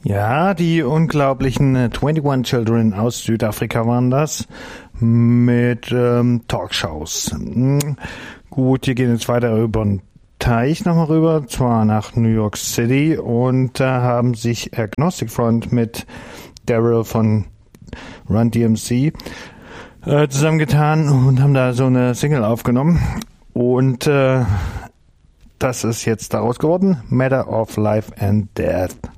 Ja, die unglaublichen 21 Children aus Südafrika waren das mit Talkshows. Gut, wir gehen jetzt weiter über den Teich nochmal rüber, zwar nach New York City, und da haben sich Agnostic Front mit Daryl von Run DMC zusammengetan und haben da so eine Single aufgenommen, und das ist jetzt daraus geworden, Matter of Life and Death.